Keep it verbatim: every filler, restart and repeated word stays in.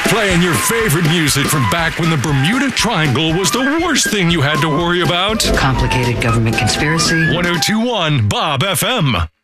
Playing your favorite music from back when the Bermuda Triangle was the worst thing you had to worry about. Complicated government conspiracy. ten twenty-one Bob F M.